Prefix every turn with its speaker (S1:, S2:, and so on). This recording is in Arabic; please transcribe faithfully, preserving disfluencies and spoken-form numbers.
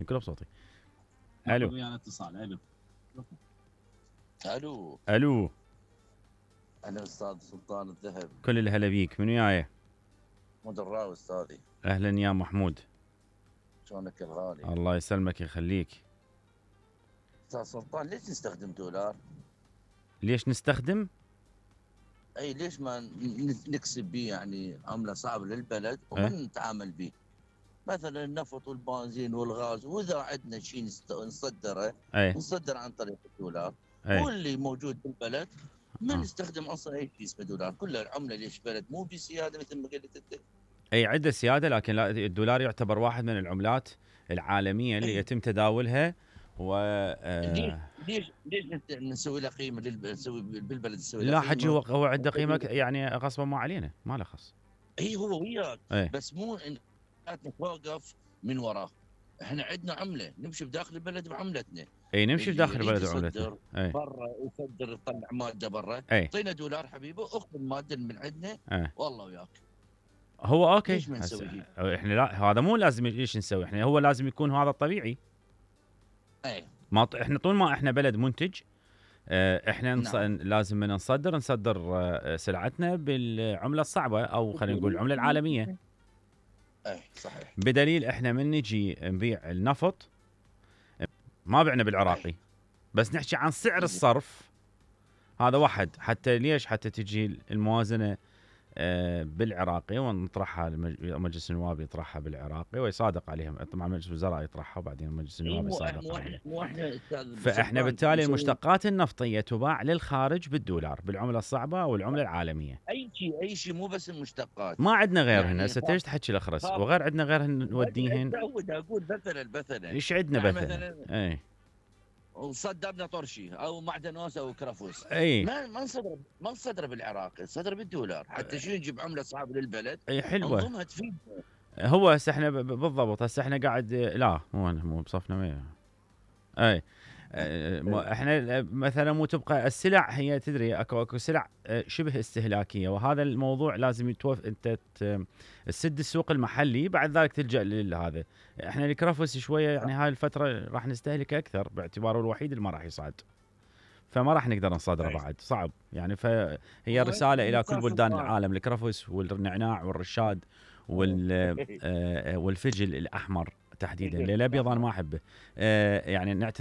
S1: كله بصوتي.
S2: الو
S1: الو اتصال. الو
S2: الو
S1: الو
S2: انا استاذ سلطان الذهب.
S1: كل الهلا بيك. من وياي؟
S2: مدراوي استاذي.
S1: اهلا يا محمود.
S2: شلونك الغالي؟
S1: الله يسلمك يخليك.
S2: استاذ سلطان ليش نستخدم دولار؟
S1: ليش نستخدم؟
S2: اي ليش ما نكسب به يعني عمله صعبه للبلد وما
S1: أه؟
S2: نتعامل به؟ مثلا النفط والبنزين والغاز، واذا عندنا شيء نصدره
S1: اي
S2: نصدر عن طريق الدولار،
S1: اي
S2: واللي موجود بالبلد ما
S1: آه.
S2: نستخدم اصلا اي شيء اسمه دولار، كلها العمله ليش بلد مو بسياده مثل ما قلت انت.
S1: اي عنده سياده، لكن لا، الدولار يعتبر واحد من العملات العالميه اللي
S2: أي.
S1: يتم تداولها. و
S2: ليش
S1: آه
S2: ليش ليش نسوي له قيمه للب- نسوي بالبلد نسوي له
S1: لا حجي،
S2: قيمه؟
S1: هو هو عنده قيمه يعني غصبا ما علينا، ما له خص.
S2: اي هو وياك،
S1: اي
S2: بس مو إن نتوقف من وراه. احنا عندنا عمله نمشي بداخل البلد بعملتنا.
S1: اي نمشي
S2: اللي
S1: بداخل
S2: يريد
S1: البلد وعملتنا.
S2: يصدر
S1: اي
S2: برا يصدر يطلع ماده برا،
S1: اي
S2: اعطينا دولار حبيبه اخذ الماده من عندنا
S1: اي
S2: والله وياك.
S1: هو اوكي
S2: ليش ما
S1: هسه.
S2: نسوي هيك؟
S1: احنا لا، هذا مو لازم ليش نسوي، احنا هو لازم يكون هذا الطبيعي.
S2: اي
S1: ما ط... احنا طول ما احنا بلد منتج، اه احنا نص...
S2: نعم.
S1: لازم من نصدر نصدر اه سلعتنا بالعمله الصعبه، او خلينا نقول العمله العالميه.
S2: اي صحيح.
S1: بدليل احنا من نجي نبيع النفط ما بعنا
S2: اي
S1: بالعراقي، بس نحكي عن سعر الصرف. هذا واحد، حتى ليش؟ حتى تجي الموازنه آه، بالعراقي ونطرحها، مجلس النواب يطرحها بالعراقي ويصادق عليها، طبعا مجلس الوزراء يطرحها وبعدين مجلس
S2: اي
S1: النواب
S2: مو احنا
S1: يصادق
S2: مو احنا
S1: عليها.
S2: مو احنا استاذ
S1: فاحنا
S2: سلطان
S1: بالتالي
S2: نسوي
S1: المشتقات النفطيه تباع للخارج بالدولار، بالعمله الصعبه او العمله العالميه.
S2: اي شيء اي شيء، مو بس المشتقات.
S1: ما عندنا غيرهن،
S2: يعني
S1: هسه
S2: خاف
S1: ليش تحكي الاخرس
S2: خاف
S1: وغير عندنا غيرهن نوديهن.
S2: ازود اقول مثلا مثلا
S1: ايش عندنا
S2: يعني
S1: مثلا؟
S2: مثلا
S1: اي
S2: وصدرنا طرشي او معدنوس او كرفوس،
S1: اي
S2: ما ما نصدر ما نصدر بالعراق، نصدر بالدولار حتى شو نجيب عمله صعبه للبلد
S1: اي حلوه.
S2: انظمها تفيد.
S1: هو هسه احنا ب- ب- بالضبط، هسه احنا قاعد لا مو مو بصفنا وياه. اي آه، مو- احنا مثلا مو تبقى السلع، هي تدري اكو اكو سلع آه، شبه استهلاكيه، وهذا الموضوع لازم يتوف انت ت- تسد السوق المحلي، بعد ذلك تلجا لهذا. احنا الكرفس شويه يعني هاي الفتره راح نستهلكه اكثر، باعتباره الوحيد اللي ما راح يصعد، فما راح نقدر نصادره
S2: صحيح.
S1: بعد، صعب يعني. فهي
S2: هو
S1: رساله الى كل
S2: استاذ
S1: بلدان
S2: سلطان
S1: العالم: الكرفس والنعناع والرشاد وال آه، آه، والفجل الاحمر تحديدا. الابيض انا ما احبه. آه، يعني نعتذر